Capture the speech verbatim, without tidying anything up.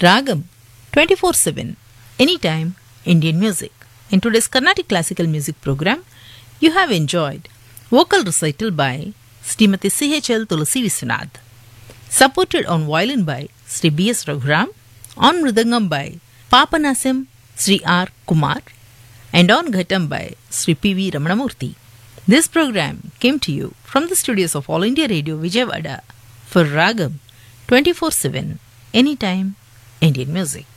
Ragam twenty-four seven, anytime Indian music. In today's Carnatic classical music program, you have enjoyed vocal recital by Srimati C H L Tulasi Viswanath, supported on violin by Sri B S Raghuram, on mridangam by Papanasam Sri R Kumar, and on ghatam by Sri P V Ramanamurthy. This program came to you from the studios of All India Radio Vijayawada for Ragam twenty-four seven, anytime Indian music.